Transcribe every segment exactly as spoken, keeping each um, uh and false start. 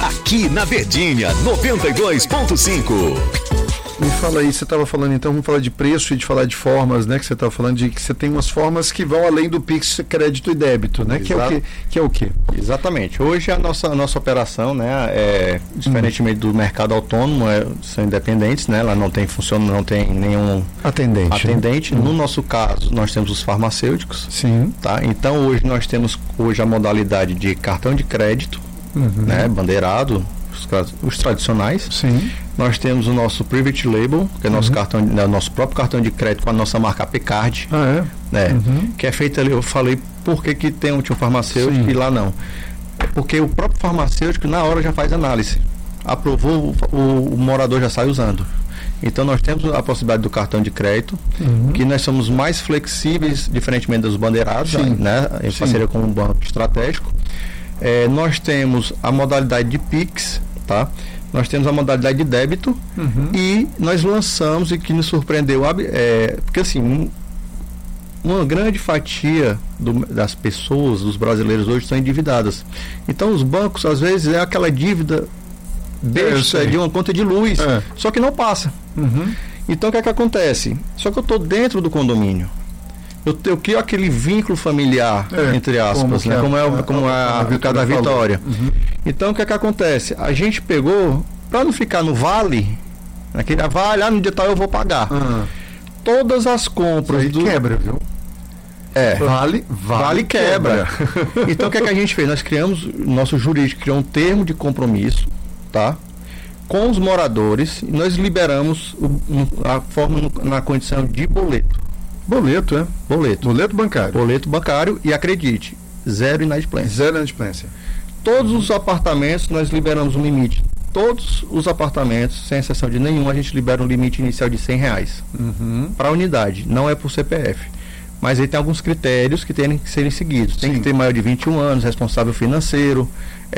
aqui na Verdinha noventa e dois ponto cinco. Me fala aí, você estava falando então, vamos falar de preço e de falar de formas, né? Que você estava falando de que você tem umas formas que vão além do Pix, crédito e débito, né? Que é o que, que é o quê? Exatamente. Hoje a nossa, a nossa operação, né? É, diferentemente hum. do mercado autônomo, é, são independentes, né? Ela não tem funciona, não tem nenhum atendente. atendente. Hum. No nosso caso, nós temos os farmacêuticos. Sim. Tá? Então hoje nós temos hoje a modalidade de cartão de crédito, uhum. né? Bandeirado, os, os tradicionais. Sim. Nós temos o nosso Private Label, que é nosso, uhum. cartão, né, nosso próprio cartão de crédito com a nossa marca Apcard. Ah, é? Né, uhum. Que é feito ali, eu falei por que, que tem um tio farmacêutico Sim. e lá não. É porque o próprio farmacêutico na hora já faz análise. Aprovou, o, o, o morador já sai usando. Então nós temos a possibilidade do cartão de crédito, uhum. que nós somos mais flexíveis, diferentemente dos bandeirados, Sim. né, em Sim. parceria com um banco estratégico. É, nós temos a modalidade de Pix, tá? Nós temos a modalidade de débito uhum. e nós lançamos, e que nos surpreendeu, é, porque assim, um, uma grande fatia do, das pessoas, dos brasileiros hoje, estão endividadas. Então os bancos, às vezes, é aquela dívida besta é, de uma conta de luz, é. só que não passa. Uhum. Então o que é que acontece? Só que eu estou dentro do condomínio. Eu, eu crio aquele vínculo familiar, é, entre aspas, como, né? é, como é, como é a, a, a cada vitória. Uhum. Então, o que é que acontece? A gente pegou, para não ficar no vale, naquele vale, ah, no dia tal eu vou pagar. Uhum. Todas as compras... Isso aí do... quebra, viu? É. Vale, vale, vale quebra. quebra. Então, o que é que a gente fez? Nós criamos, nosso jurídico criou um termo de compromisso, tá? Com os moradores, e nós liberamos o, um, a forma no, na condição de boleto. Boleto, é? Boleto. Boleto bancário. Boleto bancário e acredite, zero inadimplência. Zero inadimplência. Todos os apartamentos nós liberamos um limite. Todos os apartamentos, sem exceção de nenhum, a gente libera um limite inicial de cem reais. Uhum. Para a unidade, não é por C P F. Mas aí tem alguns critérios que têm que serem seguidos. Tem Sim. que ter maior de vinte e um anos, responsável financeiro.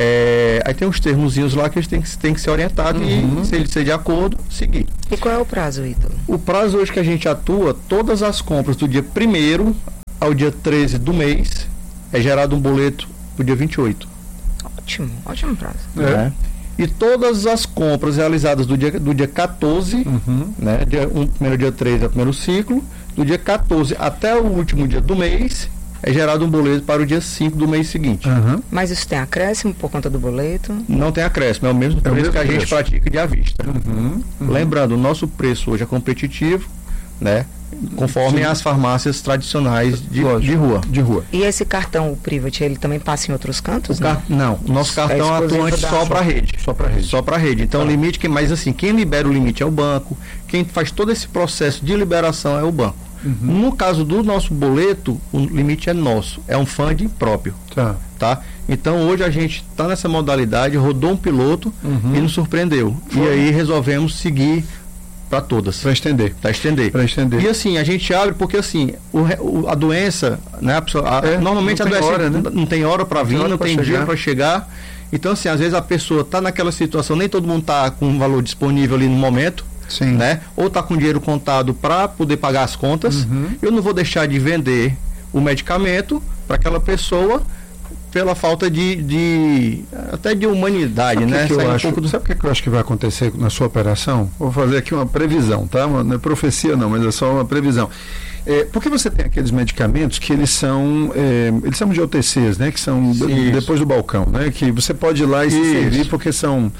É, aí tem uns termozinhos lá que eles têm que, têm que ser orientados uhum. e, se ele ser de acordo, seguir. E qual é o prazo, Ítalo? O prazo hoje que a gente atua, todas as compras do dia primeiro ao dia treze do mês, é gerado um boleto pro dia vinte e oito. Ótimo, ótimo prazo. É. É. E todas as compras realizadas do dia, do dia quatorze, uhum. né, dia, um, primeiro dia treze é o primeiro ciclo, do dia quatorze até o último dia do mês, é gerado um boleto para o dia cinco do mês seguinte. Uhum. Mas isso tem acréscimo por conta do boleto? Não tem acréscimo, é o mesmo preço é o mesmo que a preço. gente pratica de à vista. Uhum. Uhum. Lembrando, o nosso preço hoje é competitivo, né? Conforme Sim. as farmácias tradicionais de, de rua. de rua. E esse cartão, o Private, ele também passa em outros cantos? O car... Não, o nosso cartão é atuante só para rede. Só para rede. Só para rede. Então, tá. o limite, que mas assim, quem libera o limite é o banco, quem faz todo esse processo de liberação é o banco. Uhum. No caso do nosso boleto, o limite é nosso, é um funding próprio. Tá. Tá? Então, hoje a gente está nessa modalidade, rodou um piloto uhum. e nos surpreendeu. Foi. E aí resolvemos seguir para todas. Para estender. Para estender. Para estender. E assim, a gente abre porque assim, o, o, a doença, né, a pessoa, a, é, normalmente a doença hora, né? não tem hora para vir, não tem dia para chegar. Então assim, às vezes a pessoa está naquela situação, nem todo mundo está com um valor disponível ali no momento. Sim. Né? Ou está com dinheiro contado para poder pagar as contas. Uhum. Eu não vou deixar de vender o medicamento para aquela pessoa pela falta de, de até de humanidade, sabe né? Que que eu acho, um pouco do... Sabe o que, que eu acho que vai acontecer na sua operação? Vou fazer aqui uma previsão, tá? Não é profecia não, mas é só uma previsão. É, porque você tem aqueles medicamentos que eles são, é, eles são de O T Cs, né? Que são Isso. depois do balcão, né? Que você pode ir lá e Isso. se servir porque são...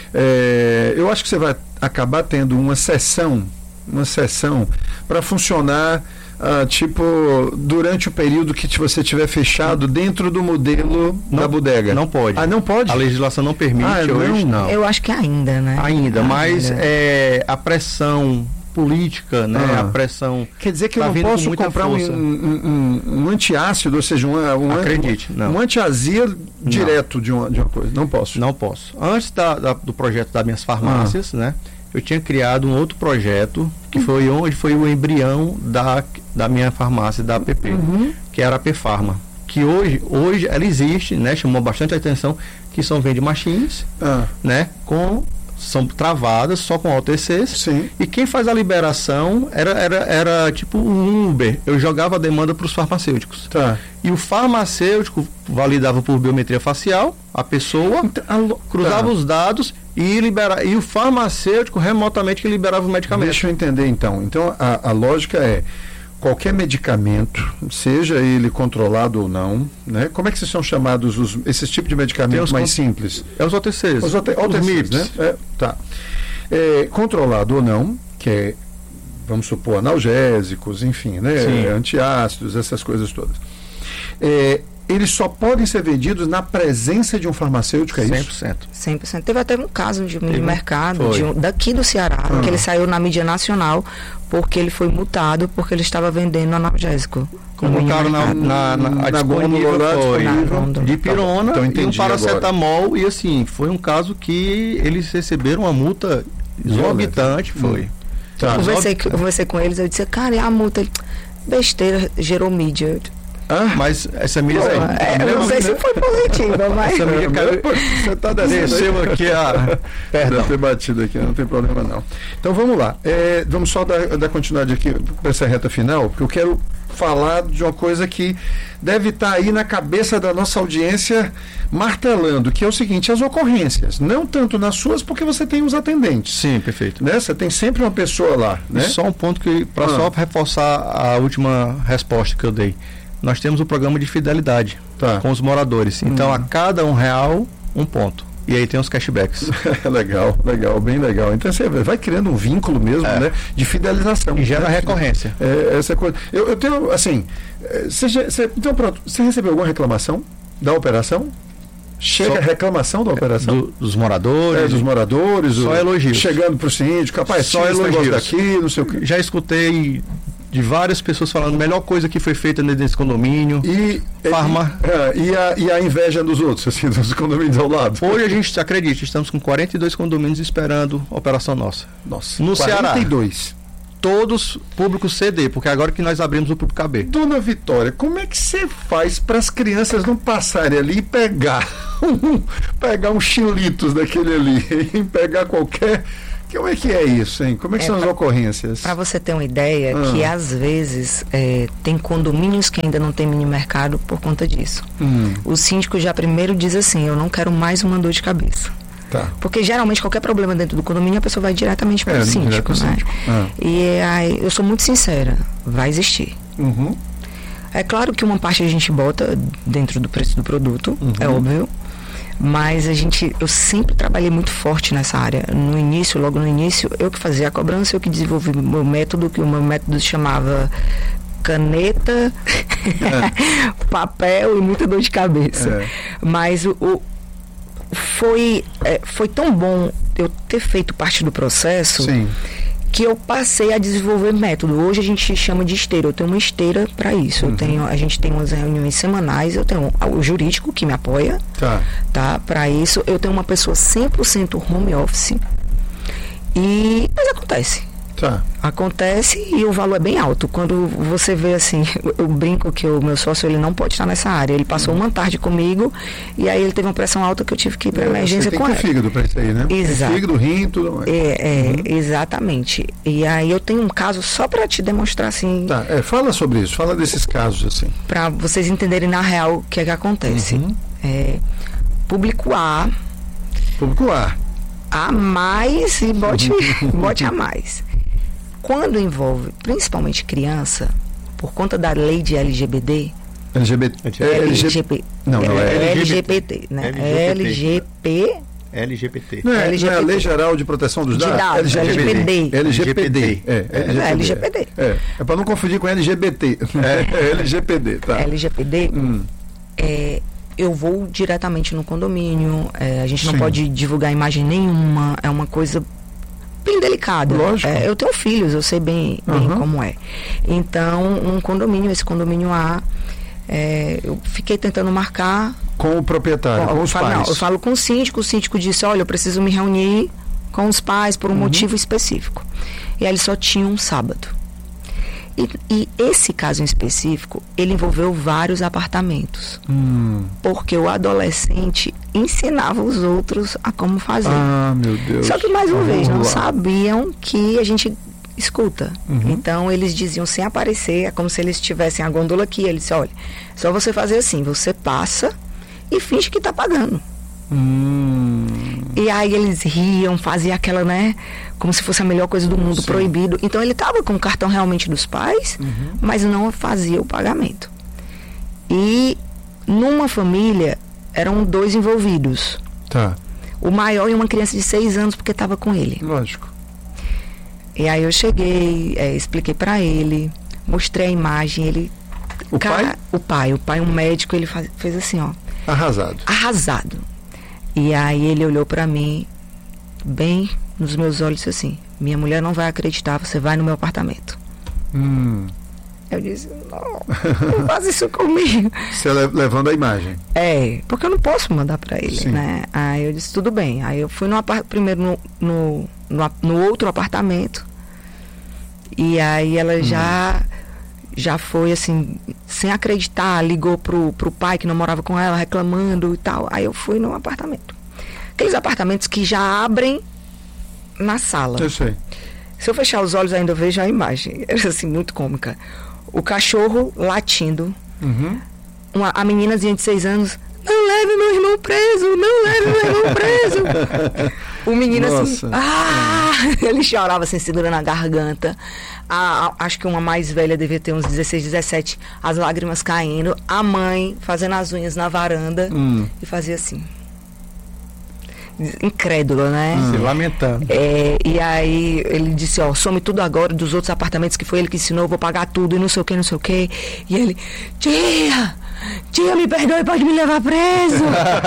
É, eu acho que você vai acabar tendo uma sessão, uma sessão para funcionar ah, tipo durante o período que você tiver fechado dentro do modelo não, da bodega. Não pode. Ah, não pode? A legislação não permite ah, hoje, não. não. Eu acho que ainda, né? Ainda, mas ainda. É, a pressão política, né? Ah. A pressão. Quer dizer que tá eu não posso comprar um, um, um, um antiácido, ou seja, um, um, Acredite, um, não. um antiazia direto de uma, de uma coisa. Não posso. Não posso. Antes da, da, do projeto das minhas farmácias, ah. né? Eu tinha criado um outro projeto que uhum. foi onde foi o embrião da, da minha farmácia, da A P P, uhum. que era a P Farma. Que hoje, hoje ela existe, né? Chamou bastante atenção, que são vending machines, ah. né? Com são travadas só com O T Cs. Sim. E quem faz a liberação era, era, era tipo um Uber. Eu jogava a demanda para os farmacêuticos. Tá. E o farmacêutico validava por biometria facial, a pessoa cruzava tá. os dados e, libera, e o farmacêutico remotamente que liberava o medicamento. Deixa eu entender então. Então a, a lógica é: qualquer medicamento, seja ele controlado ou não, né? Como é que são chamados os, esses tipos de medicamentos mais simples? É os O T Cs. Os O T Cs, né? É, tá. É, controlado ou não, que é, vamos supor, analgésicos, enfim, né? É, antiácidos, essas coisas todas. É, eles só podem ser vendidos na presença de um farmacêutico, é isso? cem por cento. cem por cento. Teve até um caso de um Teve, mercado de um, daqui do Ceará, ah. que ele saiu na mídia nacional porque ele foi multado porque ele estava vendendo analgésico. Colocaram na, na, na, na, na gôndola foi de pirona tá, então e um paracetamol agora. E assim, foi um caso que eles receberam uma multa exorbitante, foi. Hum. Tá. Eu conversei, conversei com eles, eu disse, cara, e a multa? Besteira, gerou mídia. Ah, mas essa mídia Pô, é, eu não sei se foi positiva, mas essa mídia caiu, você está desceu aqui a perdão ter batido aqui, não tem problema não. Então vamos lá, é, vamos só dar, dar continuidade aqui para essa reta final, porque eu quero falar de uma coisa que deve estar aí na cabeça da nossa audiência martelando, que é o seguinte: as ocorrências, não tanto nas suas, porque você tem os atendentes. Sim, perfeito. Né? Você tem sempre uma pessoa lá, né? Só um ponto que para ah. só reforçar a última resposta que eu dei. Nós temos o programa de fidelidade tá. com os moradores. Então, hum. a cada um real, um ponto. E aí tem os cashbacks. legal, legal, bem legal. Então você vai criando um vínculo mesmo, é. né? De fidelização. E gera né? recorrência. É, essa coisa. Eu, eu tenho, assim, você, você, então pronto, você recebeu alguma reclamação da operação? Chega só, reclamação da operação? Do, dos moradores. É, dos moradores. Só o, elogios. Chegando para o síndico, rapaz, só elogios daqui, não sei o que. Já escutei de várias pessoas falando a melhor coisa que foi feita nesse condomínio. E, Farma... e, e, a, e a inveja dos outros, assim, dos condomínios ao lado. Hoje a gente acredita, estamos com quarenta e dois condomínios esperando a operação nossa. Nossa, no quarenta e dois. Ceará. Todos público C D, porque agora que nós abrimos o público A B. Dona Vitória, como é que você faz para as crianças não passarem ali e pegar um, pegar um chilitos daquele ali e pegar qualquer... Como é que é isso, hein? Como é que é, são pra, as ocorrências? Para você ter uma ideia, ah. que às vezes é, tem condomínios que ainda não tem mini mercado por conta disso. Hum. O síndico já primeiro diz assim: eu não quero mais uma dor de cabeça. Tá. Porque geralmente qualquer problema dentro do condomínio a pessoa vai diretamente para o é, síndico, né? síndico. Ah. E aí eu sou muito sincera, vai existir. Uhum. É claro que uma parte a gente bota dentro do preço do produto, uhum. é óbvio. Mas a gente, eu sempre trabalhei muito forte nessa área. No início, logo no início, eu que fazia a cobrança, eu que desenvolvi o meu método, que o meu método se chamava caneta, é. papel e muita dor de cabeça. É. Mas o, o, foi, é, foi tão bom eu ter feito parte do processo. Sim. Que eu passei a desenvolver método. Hoje a gente chama de esteira. Eu tenho uma esteira para isso. Uhum. Eu tenho, a gente tem umas reuniões semanais. Eu tenho o jurídico que me apoia, tá, tá, para isso. Eu tenho uma pessoa cem por cento home office. E mas acontece. Tá. Acontece e o valor é bem alto. Quando você vê assim, eu brinco que o meu sócio ele não pode estar nessa área. Ele passou uhum. uma tarde comigo e aí ele teve uma pressão alta que eu tive que ir para é, emergência com ele. Tem fígado para isso aí, né? Exato. Fígado, rim, tudo mais. É, é uhum. exatamente. E aí eu tenho um caso só para te demonstrar assim. Tá, é, fala sobre isso, fala desses casos assim. Para vocês entenderem na real o que é que acontece. Uhum. É, público A. Público A. A mais e bote, bote a mais. Quando envolve principalmente criança, por conta da lei de L G B D, L G B T, é, L G B T, não, não é L G B T, né? L G P, L G B T. Não é, não é a Lei Geral de Proteção dos Dados? L G P D. L G P D. É, L G P D. É, é para não confundir com L G B T. É, L G P D, tá? L G P D. Hum. É, eu vou diretamente no condomínio, é, a gente não Sim. pode divulgar imagem nenhuma, é uma coisa bem delicada. Lógico. É, eu tenho filhos, eu sei bem, bem uhum. como é. Então, um condomínio, esse condomínio A, é, eu fiquei tentando marcar... Com o proprietário, com, com os falo, pais. Não, eu falo com o síndico, o síndico disse, olha, eu preciso me reunir com os pais por um uhum. motivo específico. E aí eles só tinham um sábado. E, e esse caso em específico, ele envolveu vários apartamentos. Hum. Porque o adolescente ensinava os outros a como fazer. Ah, meu Deus. Só que, mais uma Vamos vez, não lá. sabiam que a gente escuta. Uhum. Então, eles diziam sem aparecer, é como se eles tivessem a gôndola aqui. Eles disseram, olha, só você fazer assim, você passa e finge que está pagando. Hum. E aí eles riam, faziam aquela, né, como se fosse a melhor coisa do mundo, Sim. proibido. Então ele estava com o cartão realmente dos pais, Uhum. mas não fazia o pagamento. E numa família eram dois envolvidos. Tá, O maior e uma criança de seis anos, porque estava com ele. lógico. E aí eu cheguei, é, expliquei para ele, mostrei a imagem, ele... O Ca- pai? O pai, o pai, um médico, ele faz- fez assim, ó, Arrasado. arrasado. E aí ele olhou para mim, bem nos meus olhos, e disse assim, minha mulher não vai acreditar, você vai no meu apartamento. Hum. Eu disse, não, não faz isso comigo. Você le- levando a imagem. É, porque eu não posso mandar para ele, Sim. né? Aí eu disse, tudo bem. Aí eu fui no apar- primeiro no, no, no, a- no outro apartamento, e aí ela já... já foi assim, sem acreditar, ligou pro, pro pai que não morava com ela, reclamando e tal. Aí eu fui no apartamento. Aqueles apartamentos que já abrem na sala. Eu sei. Se eu fechar os olhos ainda eu vejo a imagem. É assim, muito cômica. O cachorro latindo, Uhum. uma, a meninazinha de seis anos, não leve meu irmão preso, não leve meu irmão preso. O menino Nossa. assim, ah! Ele chorava assim, segurando a garganta. A, a, acho que uma mais velha devia ter uns dezesseis, dezessete, as lágrimas caindo. A mãe fazendo as unhas na varanda Hum. e fazia assim. Incrédula, né? Se lamentando. É, e aí ele disse, ó, some tudo agora dos outros apartamentos que foi ele que ensinou, eu vou pagar tudo e não sei o que, não sei o que. E ele, tia, tia, me perdoe, pode me levar preso.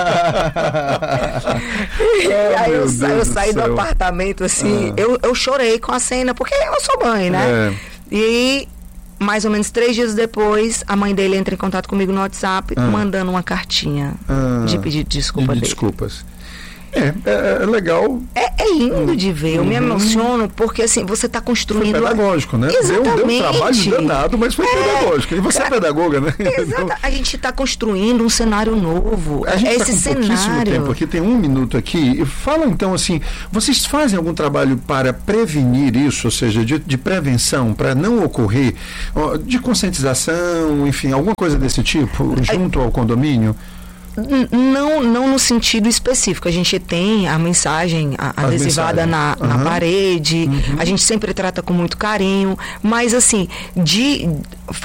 E aí eu, meu sa- eu Deus do saí do céu. apartamento assim, Ah. eu, eu chorei com a cena, porque eu sou mãe, né? É. E mais ou menos três dias depois, a mãe dele entra em contato comigo no WhatsApp, Ah. mandando uma cartinha Ah. de pedido de desculpa De dele. desculpas. É, é, é legal. É, é lindo de ver, eu me emociono porque assim, você está Foi construindo... pedagógico, né? Deu, deu um Exatamente. trabalho danado, mas foi pedagógico. E você é pedagoga, né? Exato. A gente está construindo um cenário novo. A gente Esse está com pouquíssimo cenário. tempo aqui, tem um minuto aqui. E fala então assim, vocês fazem algum trabalho para prevenir isso, ou seja, de, de prevenção, para não ocorrer, ó, de conscientização, enfim, alguma coisa desse tipo, junto ao condomínio? N- Não, não no sentido específico. A gente tem a mensagem a- As adesivada na, mensagens. na Aham. parede, a gente sempre trata com muito carinho, mas assim, de